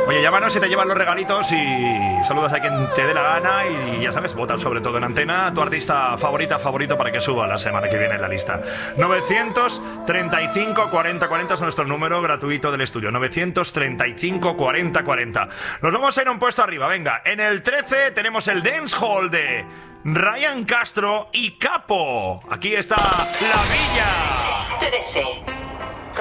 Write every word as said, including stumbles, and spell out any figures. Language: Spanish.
Oye, llámanos si te llevan los regalitos y saludas a quien te dé la gana y ya sabes, vota sobre todo en antena a tu artista favorita, favorito para que suba la semana que viene en la lista. novecientos treinta y cinco cuarenta cuarenta es nuestro número gratuito del estudio. novecientos treinta y cinco cuarenta cuarenta. Nos vamos a ir a un puesto arriba, venga. En el trece tenemos el Dancehall de Ryan Castro y Capo. Aquí está La Villa. trece.